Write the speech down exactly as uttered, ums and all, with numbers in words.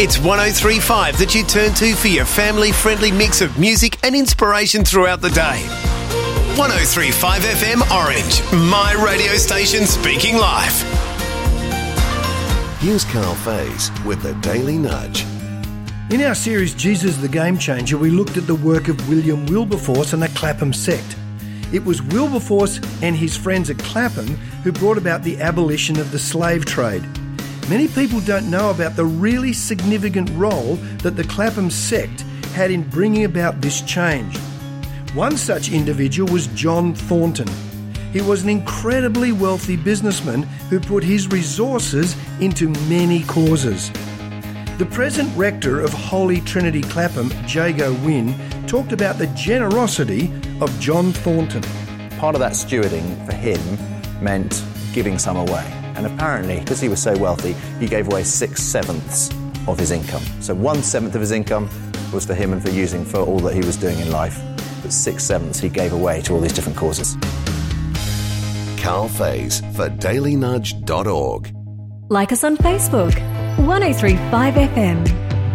It's one oh three point five that you turn to for your family-friendly mix of music and inspiration throughout the day. one oh three point five F M Orange, my radio station speaking live. Here's Carl Faze with the Daily Nudge. In our series Jesus the Game Changer, we looked at the work of William Wilberforce and the Clapham sect. It was Wilberforce and his friends at Clapham who brought about the abolition of the slave trade. Many people don't know about the really significant role that the Clapham sect had in bringing about this change. One such individual was John Thornton. He was an incredibly wealthy businessman who put his resources into many causes. The present rector of Holy Trinity Clapham, Jago Wynne, talked about the generosity of John Thornton. Part of that stewarding for him meant giving some away. And apparently, because he was so wealthy, he gave away six-sevenths of his income. So one-seventh of his income was for him and for using for all that he was doing in life. But six-sevenths he gave away to all these different causes. Carl Faze for daily nudge dot org. Like us on Facebook, one oh three point five F M.